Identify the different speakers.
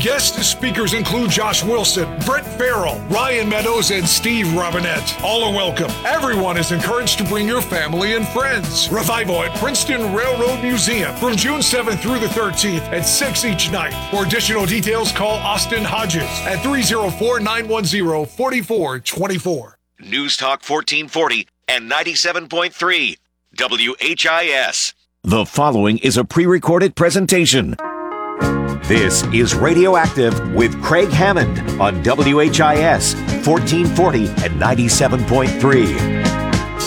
Speaker 1: Guest speakers include Josh Wilson, Brett Farrell, Ryan Meadows, and Steve Robinette. All are welcome. Everyone is encouraged to bring your family and friends. Revival at Princeton Railroad Museum from June 7th through the 13th at 6 each night. For additional details, call Austin Hodges at 304-910-4424.
Speaker 2: News Talk 1440 and 97.3 WHIS.
Speaker 3: The following is a pre-recorded presentation. This is Radioactive with Craig Hammond on WHIS 1440 and 97.3.